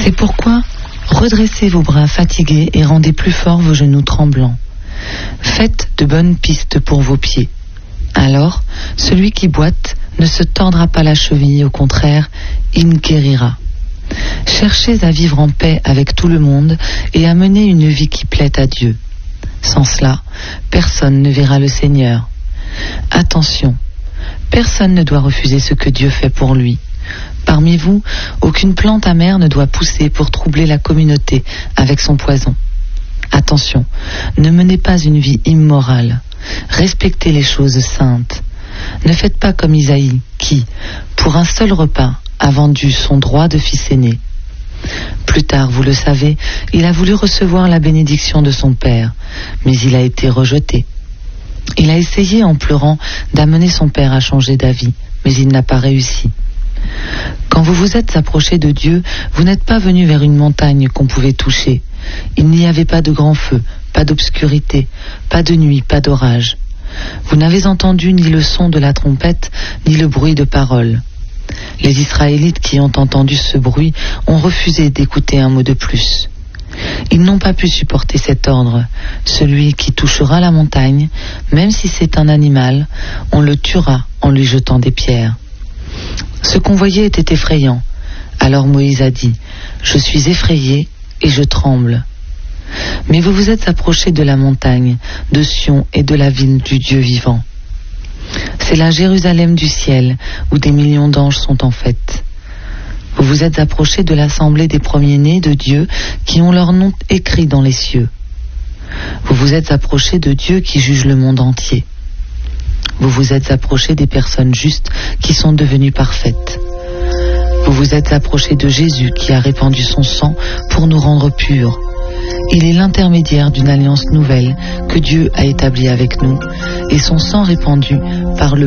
C'est pourquoi redressez vos bras fatigués et rendez plus forts vos genoux tremblants. Faites de bonnes pistes pour vos pieds. Alors, celui qui boite ne se tordra pas la cheville, au contraire, il guérira. Cherchez à vivre en paix avec tout le monde et à mener une vie qui plaît à Dieu. Sans cela, personne ne verra le Seigneur. Attention, personne ne doit refuser ce que Dieu fait pour lui. Parmi vous, aucune plante amère ne doit pousser pour troubler la communauté avec son poison. Attention, ne menez pas une vie immorale. Respectez les choses saintes. Ne faites pas comme Isaïe, qui, pour un seul repas, a vendu son droit de fils aîné. Plus tard, vous le savez, il a voulu recevoir la bénédiction de son père, mais il a été rejeté. Il a essayé en pleurant d'amener son père à changer d'avis, mais il n'a pas réussi. Quand vous vous êtes approché de Dieu, vous n'êtes pas venu vers une montagne qu'on pouvait toucher. Il n'y avait pas de grand feu, pas d'obscurité, pas de nuit, pas d'orage. Vous n'avez entendu ni le son de la trompette, ni le bruit de paroles. Les Israélites qui ont entendu ce bruit ont refusé d'écouter un mot de plus. Ils n'ont pas pu supporter cet ordre. Celui qui touchera la montagne, même si c'est un animal, on le tuera en lui jetant des pierres. Ce qu'on voyait était effrayant. Alors Moïse a dit, « Je suis effrayé et je tremble. » Mais vous vous êtes approchés de la montagne, de Sion et de la ville du Dieu vivant. C'est la Jérusalem du ciel où des millions d'anges sont en fête. Vous vous êtes approchés de l'assemblée des premiers-nés de Dieu qui ont leur nom écrit dans les cieux. Vous vous êtes approchés de Dieu qui juge le monde entier. Vous vous êtes approchés des personnes justes qui sont devenues parfaites. Vous vous êtes approchés de Jésus qui a répandu son sang pour nous rendre purs. Il est l'intermédiaire d'une alliance nouvelle que Dieu a établie avec nous, et son sang répandu par le